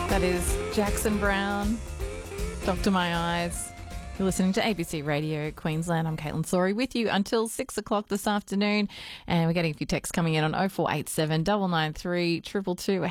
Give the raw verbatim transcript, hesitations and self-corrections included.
That is Jackson Brown, Doctor My Eyes. You're listening to A B C Radio Queensland. I'm Caitlin Sorey with you until six o'clock this afternoon. And we're getting a few texts coming in on oh four eight seven, nine nine three, two two two.